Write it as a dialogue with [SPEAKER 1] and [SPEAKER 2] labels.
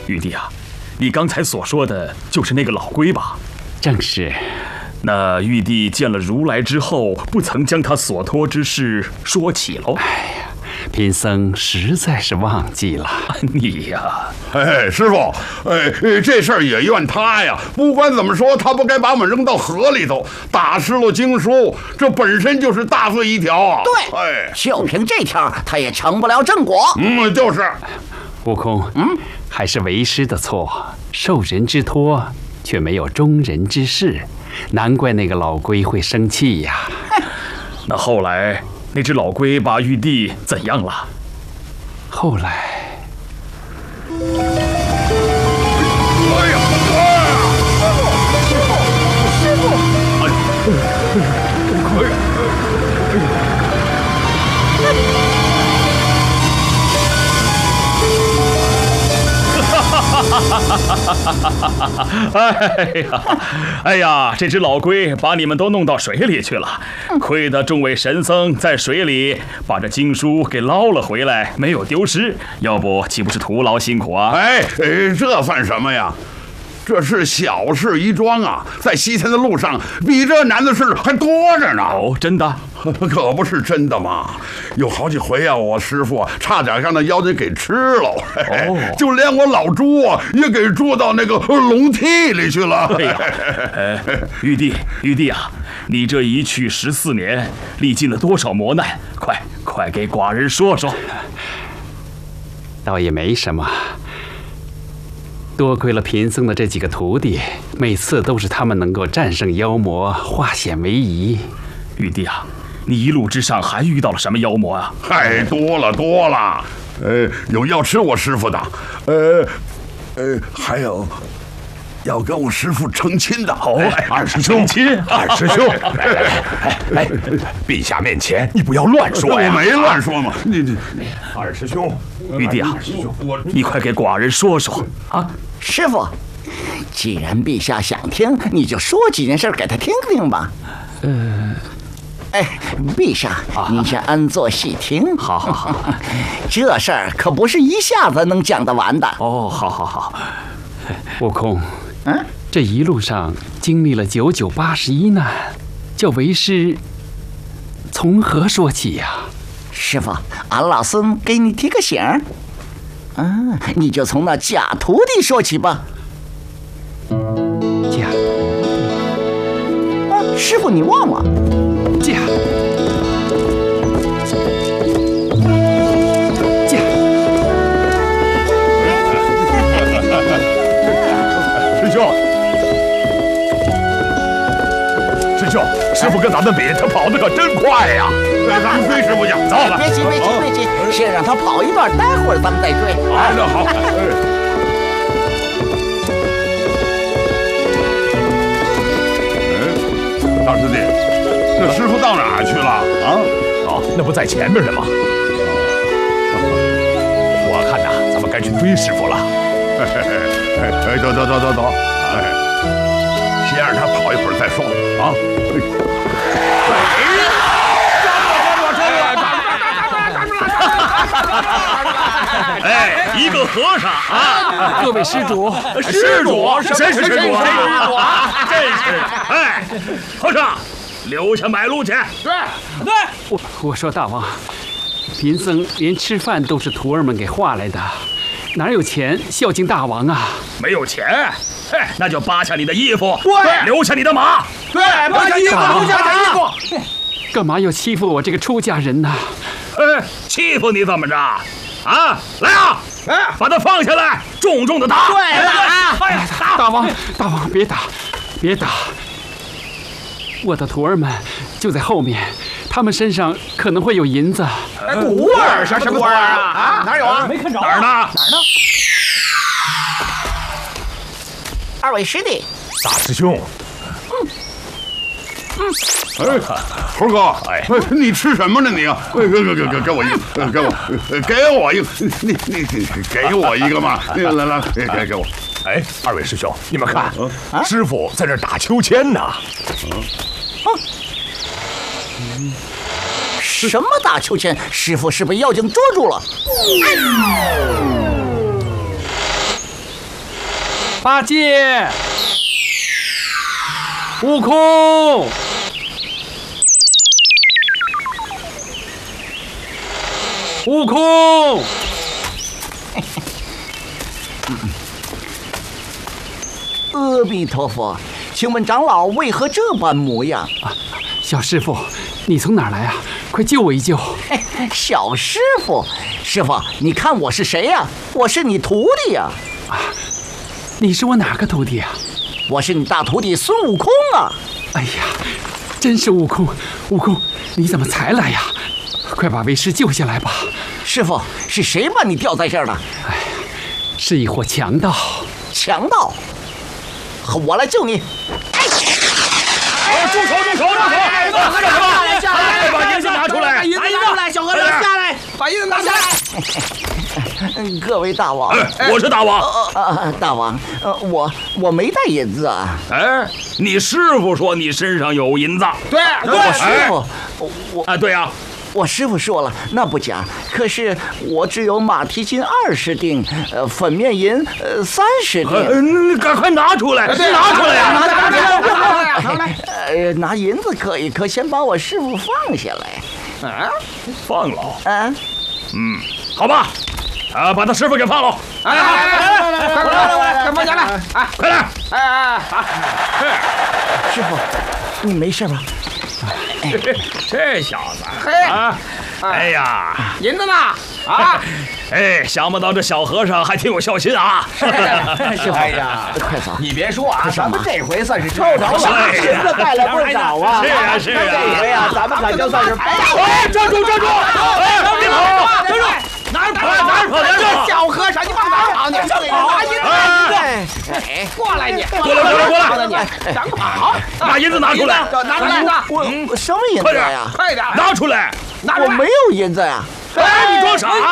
[SPEAKER 1] 玉帝啊，你刚才所说的就是那个老龟吧？
[SPEAKER 2] 正是。
[SPEAKER 1] 那玉帝见了如来之后，不曾将他所托之事说起喽？
[SPEAKER 2] 哎呀，贫僧实在是忘记了。
[SPEAKER 1] 你呀，
[SPEAKER 3] 师傅，这事儿也怨他呀。不管怎么说，他不该把我们扔到河里头，打湿了经书，这本身就是大罪一条啊。
[SPEAKER 4] 对，就凭这条，他也成不了正果。
[SPEAKER 3] 就是。
[SPEAKER 2] 悟空，还是为师的错，受人之托，却没有忠人之事，难怪那个老龟会生气呀。
[SPEAKER 1] 那后来那只老龟把玉帝怎样了？
[SPEAKER 2] 后来，
[SPEAKER 4] 师傅，
[SPEAKER 1] 哎呀，这只老龟把你们都弄到水里去了，亏得众位神僧在水里把这经书给捞了回来，没有丢失，要不岂不是徒劳辛苦啊？
[SPEAKER 3] 这算什么呀？这是小事一桩啊，在西天的路上，比这难的事还多着呢。
[SPEAKER 1] 哦，真的？
[SPEAKER 3] 可不是真的嘛！有好几回啊，我师傅差点让那妖精给吃了，就连我老猪啊也给捉到那个笼屉里去了。
[SPEAKER 1] 哎呀，玉帝啊，你这一去14年，历尽了多少磨难？快给寡人说说。
[SPEAKER 2] 倒也没什么。多亏了贫僧的这几个徒弟，每次都是他们能够战胜妖魔，化险为夷。
[SPEAKER 1] 玉帝啊，你一路之上还遇到了什么妖魔啊？
[SPEAKER 3] 多了，有要吃我师傅的，还有要跟我师傅成亲的。
[SPEAKER 5] 二师兄，二师兄，来，陛下面前你不要乱说呀！
[SPEAKER 3] 我没乱说嘛，你
[SPEAKER 5] 二师兄，
[SPEAKER 1] 玉帝啊，你快给寡人说说啊！
[SPEAKER 4] 师傅，既然陛下想听，你就说几件事给他听听吧。陛下，您先安坐细听。
[SPEAKER 1] 好，
[SPEAKER 4] 这事儿可不是一下子能讲得完的。
[SPEAKER 1] 哦，好。
[SPEAKER 2] 悟空，这一路上经历了9981难，叫为师从何说起呀？
[SPEAKER 4] 师傅，俺老孙给你提个醒儿，你就从那假徒弟说起吧。
[SPEAKER 2] 假徒
[SPEAKER 4] 弟？师傅，你忘了？
[SPEAKER 2] 假。
[SPEAKER 5] 师兄，师傅跟咱们比，他跑得可真快呀！
[SPEAKER 3] 咱们追师傅去，走了。
[SPEAKER 4] 别急，先让他跑一段，待会儿咱们再追。
[SPEAKER 3] 那好。大师弟，这师傅到哪儿去了啊？
[SPEAKER 5] 那不在前面呢吗？我看呐，咱们该去追师傅了。
[SPEAKER 3] 走，先让他跑一会儿再说啊！
[SPEAKER 1] 一个和尚啊！
[SPEAKER 2] 各位施主，
[SPEAKER 1] 谁是施主啊？真是，和尚，留下买路去。
[SPEAKER 2] 对，我说大王，贫僧连吃饭都是徒儿们给化来的，哪有钱孝敬大王啊？
[SPEAKER 1] 没有钱？那就扒下你的衣服，
[SPEAKER 6] 对，
[SPEAKER 1] 留下你的马。
[SPEAKER 6] 对，扒下衣服，留下衣服。
[SPEAKER 2] 干嘛要欺负我这个出家人呢？
[SPEAKER 1] 欺负你怎么着？啊，来啊！把他放下来，重重的打。
[SPEAKER 6] 对，
[SPEAKER 1] 打！
[SPEAKER 2] 大王，别打！我的徒儿们就在后面，他们身上可能会有银子。
[SPEAKER 6] 徒儿？什么徒儿啊？哪有啊？
[SPEAKER 1] 没看着。哪儿呢？
[SPEAKER 4] 二位师弟，
[SPEAKER 5] 大师兄。
[SPEAKER 3] 猴哥，你吃什么呢你？给我一个，给我一个，你给我一个嘛！来，给我。
[SPEAKER 5] 二位师兄，你们看，师傅在这打秋千呢。
[SPEAKER 4] 什么打秋千？师傅是被妖精捉住了。
[SPEAKER 2] 八戒，悟空，悟空。
[SPEAKER 4] 阿弥陀佛，请问长老为何这般模样？
[SPEAKER 2] 小师傅，你从哪儿来啊？快救我一救！
[SPEAKER 4] 小师傅，师傅，你看我是谁呀？我是你徒弟呀！
[SPEAKER 2] 你是我哪个徒弟啊？
[SPEAKER 4] 我是你大徒弟孙悟空啊！
[SPEAKER 2] 哎呀，真是悟空！悟空，你怎么才来呀？快把为师救下来吧！
[SPEAKER 4] 师傅，是谁把你吊在这儿的？
[SPEAKER 2] 哎，是一伙强盗。
[SPEAKER 4] 强盗！我来救你！
[SPEAKER 1] 住手！下来！把银子拿出来！
[SPEAKER 6] 把银子拿出来！小和尚下来！把银子拿下来！
[SPEAKER 4] 各位大王，
[SPEAKER 1] 我是大王。
[SPEAKER 4] 大王，我没带银子啊。
[SPEAKER 1] 哎，你师傅说你身上有银子。
[SPEAKER 6] 对，
[SPEAKER 4] 我师傅，
[SPEAKER 1] 对呀。
[SPEAKER 4] 我师傅说了，那不假。可是我只有马蹄金20锭，粉面银30锭。
[SPEAKER 1] 赶快拿出来！拿出来呀！
[SPEAKER 6] 拿来！
[SPEAKER 4] 拿银子可以，可先把我师傅放下来。
[SPEAKER 1] 放了？好吧。把他师傅给放了！
[SPEAKER 6] 来，快放下来！
[SPEAKER 1] 快来！
[SPEAKER 4] 师傅，你没事吧？
[SPEAKER 1] 这小子哎呀，
[SPEAKER 6] 银子呢？
[SPEAKER 1] 想不到这小和尚还挺有孝心啊！
[SPEAKER 4] 师傅，哎呀，快走！
[SPEAKER 6] 你别说啊，咱们这回算是抽着了，
[SPEAKER 4] 银子带了不少啊！
[SPEAKER 1] 是啊！
[SPEAKER 4] 这回啊，咱们可就算是
[SPEAKER 1] 站住！别跑！哪儿跑？
[SPEAKER 6] 这小和尚，你往哪儿跑？你这里拿银子！过来你！
[SPEAKER 1] 过来！
[SPEAKER 6] 想跑？
[SPEAKER 1] 把银子拿出来！
[SPEAKER 6] 拿出来！
[SPEAKER 4] 我什么银子呀？
[SPEAKER 6] 快点！
[SPEAKER 1] 拿出来！
[SPEAKER 4] 我没有银子呀！
[SPEAKER 1] 你装傻！